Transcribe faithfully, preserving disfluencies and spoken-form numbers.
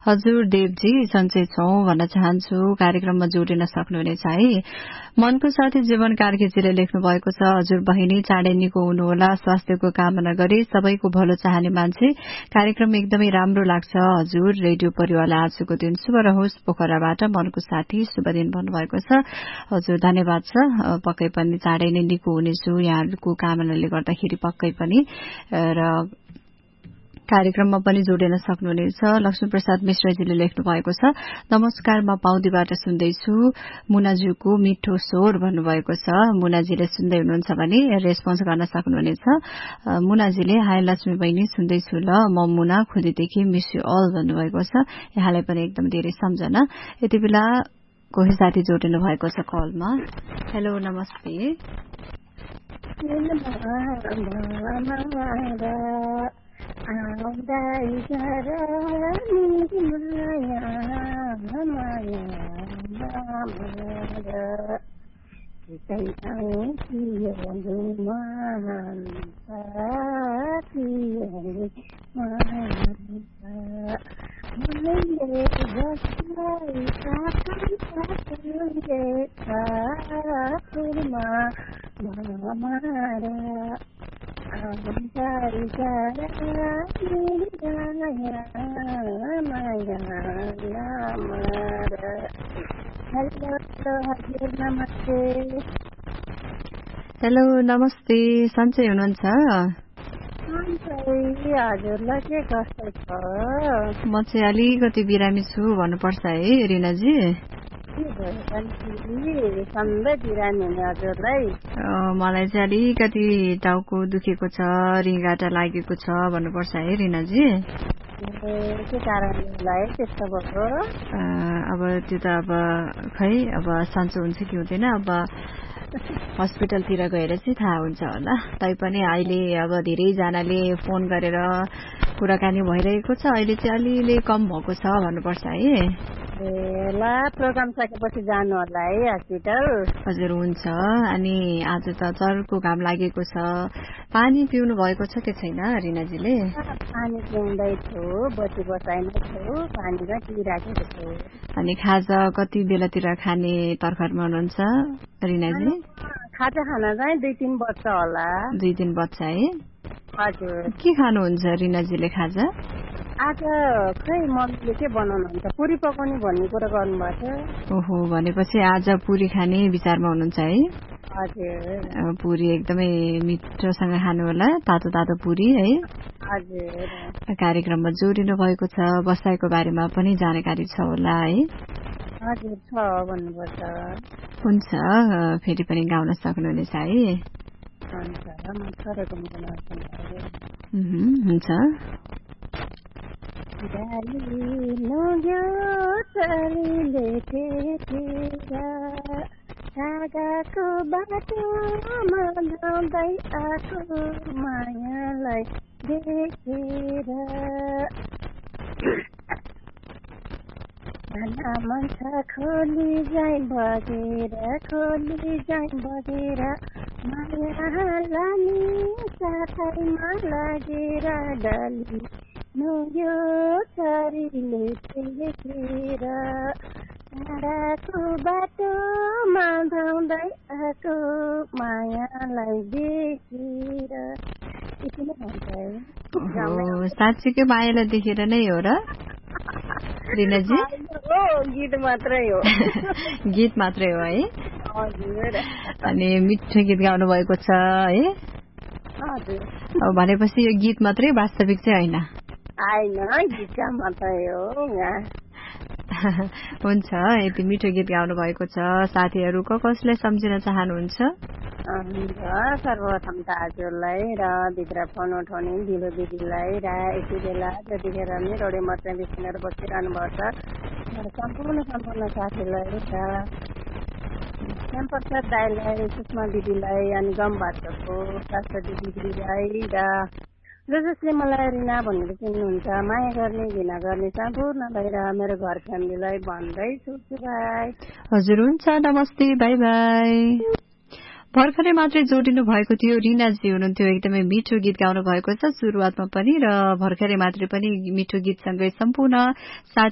हजुर देवजी सन्चै छौं भन्न चाहन्छु। कार्यक्रममा जोडिन सक्नुहुनेछ है। मनको साथी जीवन कार्कीजीले लेख्नु भएको छ, हजुर बहिनी चाँडै निको हुनुहोला, स्वास्थ्यको कामना गरी सबैको भलो चाहने मान्छे। कार्यक्रम एकदमै राम्रो लाग्छ हजुर। रेडियो परिवारलाई आजको दिन शुभ रहोस्। पोखराबाट मनको साथी शुभ दिन भन्नुभएको छ। हजुर धन्यवाद छ। पक्कै पनि चाँडै नै निको हुनेछु यहाँहरूको कामनाले गर्दाखेरि पक्कै पनि। र कार्यक्रममा पनि जोडिन सक्नुहुनेछ। लक्ष्मीप्रसाद मिश्रजीले लेख्नु भएको छ, नमस्कार म पाउदीबाट सुन्दैछु मुनाज्यूको मिठो स्वर भन्नुभएको छ। मुनाजीले सुन्दै हुनुहुन्छ भने रेस्पोन्स गर्न सक्नुहुनेछ। मुनाजीले हाई लक्ष्मी बहिनी सुन्दैछु ल, म मुना खुदीदेखि मिस यु अल भन्नुभएको छ। यहाँलाई पनि एकदम धेरै सम्झना। यति बेला कोही साथी जोडिनु भएको छ कलमा। हेलो नमस्ते। हेलो नमस्ते, सन्चै हुनुहुन्छ? हजुरलाई के कस्तो छ? म चाहिँ अलिकति बिरामी छु भन्नुपर्छ है रिनाजी। मलाई चाहिँ अलिकति टाउको दुखेको छ, रिङ्गाटा लागेको छ भन्नुपर्छ है रिनाजी। के कारणले त्यस्तो भएको? अब त्यो त अब खै अब सन्चो हुन्छ कि हुँदैन, अब हस्पिटलतिर गएर चाहिँ थाहा हुन्छ होला। तैपनि अहिले अब धेरैजनाले फोन गरेर कुराकानी भइरहेको छ, अहिले चाहिँ अलिअलि कम भएको छ भन्नुपर्छ है। ल प्रोग्राम सकेपछि जानु होला है हस्पिटल। हजुर हुन्छ। अनि आज त चर्को घाम लागेको छ, पानी पिउनु भएको छ कि छैन रिनाजीले? पानी पिउँदैछु, बत्ती बसाइमै छु, पानी चाहिँ पिइराखेको छु। अनि खाजा कति बेलातिर खाने तर्खरमा हुनुहुन्छ रिनाजी? खाजा खाना चाहिँ दुई तिन वर्ष होला। दुई तिन वर्ष है? हजुर। के खानुहुन्छ रिनाजीले खाजा? आज खै मम्मीले के बनाउनुहुन्छ, पुरी पकाउने भन्ने कुरा गर्नुभएको छ। ओहो, भनेपछि आज पुरी खाने विचारमा हुनुहुन्छ है? हजुर। पुरी एकदमै मिठोसँग खानु होला, तातो तातो पुरी है? हजुर। कार्यक्रममा जोडिनु भएको छ, बसाइको बारेमा पनि जानकारी छ होला है? हजुर छ भन्नुपर्छ। हुन्छ, फेरि पनि गाउन सक्नुहुनेछ है? हुन्छ। धागाको बाटोमा जाँदै आएको मायालाई देखेर मन छ खोली जाइ बगेर खोली जाइ बगेर माया लानी साथैमा लागेर डली नुग्यो छरीले देखेर टाढाको बाटोमा धाउँदै आएको मायालाई देखेर। यति नै भन्छ है। साँच्चीकै मायालाई देखेर नै हो र रिनाजी? गीत मात्रै हो। गीत मात्रै हो है? हजुर। अनि मिठो गीत गाउनु भएको छ है? हजुर। अब भनेपछि यो गीत मात्रै, वास्तविक चाहिँ होइन? होइन, गीतका मात्रै हो। हुन्छ, यति मिठो गीत गाउनु भएको छ। साथीहरू को कसलाई सम्झिन चाहनुहुन्छ? सर्वप्रथम त हजुरलाई र भित्र फोन उठाउने दिलो दिदीलाई र यति बेला जतिखेर नि रोडे मात्रै बिसिनेर बसिरहनु भएको छ सम्पूर्ण सम्पूर्ण साथीलाई र श्यामप्रसाद दाईलाई, सुषमा दिदीलाई, अनि गाउँबाटको शास्त्री दिदीलाई र जो जसले मलाई रिना भनेर चिन्नुहुन्छ, माया गर्ने घृणा गर्ने सम्पूर्णलाई र मेरो घर फ्यामिलीलाई भन्दै छु बाई। हजुर हुन्छ, नमस्ते, बाई बाई। भर्खरै मात्रै जोडिनु भएको थियो रिनाजी हुनुहुन्थ्यो, एकदमै मिठो गीत गाउनु भएको छ सुरुवातमा पनि र भर्खरै मात्रै पनि मिठो गीतसँगै सम्पूर्ण साथी